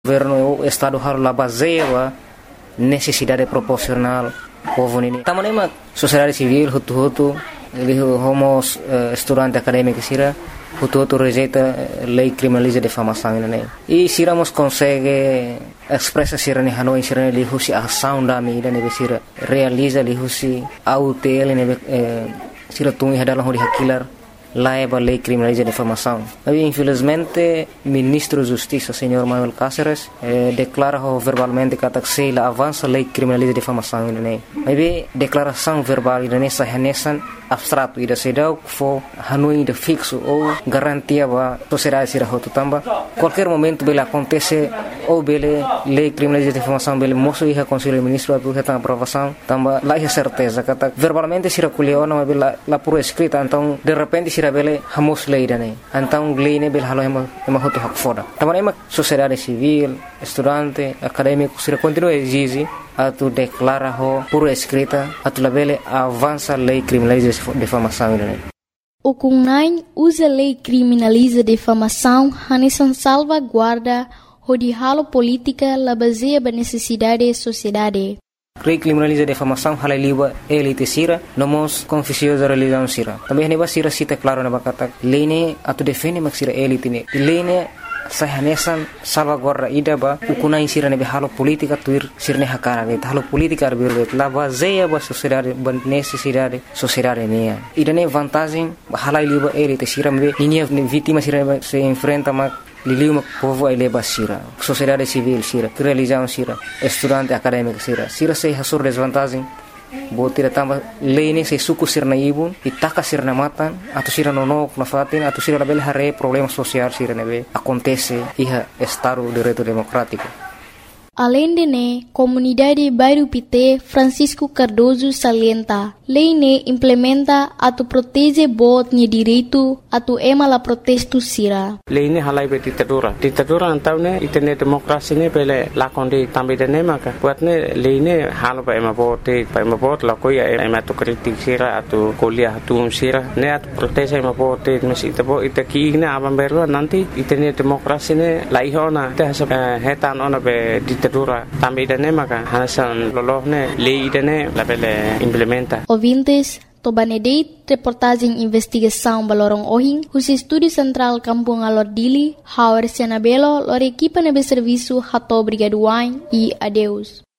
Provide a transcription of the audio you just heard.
governo o estado harus baseia necessidade proporcional povo nini. Tamane ma sociedade civil hutu ele homos estudante acadêmico sira hutu rejeita lei criminaliza difamação né. E siramos consegue expressa sira ni Hanoi sira li husi ação da mídia ne sira realiza li husi autel ne sira tungi hadalah hori hakilar leva lei criminaliza difamação. Mas infelizmente ministro da Justiça, senhor Manuel Cáceres, declara verbalmente que se avança lei criminaliza difamação né. Mas declaração verbal né sahanesan abstrato ida sedau fo Hanoi de fixo ou garantia ba sociedade sira hotu tamba qualquer momento bela acontece ou bele lei criminaliza difamação bele moço ia conselho ministro do reta aprovação tamba lá é certeza que verbalmente sira colheu não bela lá por escrita então de repente sira bele hamos lei dane então lei ne bele halo ema hotu hak foda tamba ema sociedade civil estudante acadêmico sira continua exige atu declara ho por escrita atu labele avança lei criminaliza difamação né. O CUNAI usa lei criminaliza difamação hanesan salvaguarda de halo política la baseia ba necessidade da sociedade. Lei criminaliza difamação hala liba elite sira nomos confusiosa religião sira. Também ne basira cita claro na bakata lei ne atu defende maksira elite ne. Lei ne sahanesan salvaguarda ida ba ukunai sira ne halo politika tuir sirne hakara ne halo politika arbir la baseia ba sociedade ba necessidade sociedade ne ida ne vantagem hala liba elite sira me ninia vítima sira se enfrenta ma liliu povo ele basira sociedade civil sira religião sira estudante acadêmico sira se hasur desvantagem botira tamba lei se suku sirna ibun itaka sirna matan atau sira nonok na fatin atau sira label hare problema social sira nebe acontece iha estado de direito democrático. Além de ne, comunidade bairro Pité Francisco Cardoso salienta, lei ne implementa atu protege bot ni direito atu ema la protesto sira. Lei ne halai be ditadura antau ne itene demokrasi ne pele lakonde tambe de ne maka buat ne lei ne halo ba ema bot la koya ema tu kritik sira atu kuliah atu sira ne atu protege ema bot mesi tebo itaki ne abam berlo nanti itene demokrasi ne laihona te hetan ona be ditadura tambe dane maka hanasan lolohne lei dane labele implementa. Ouvintes, Tobanedeit, reportagem investigação Balorong Ohing, os estúdio central Kampung Alordili, Howard Senabelo, lor equipa nebe serviço Hato Brigaduain e adeus.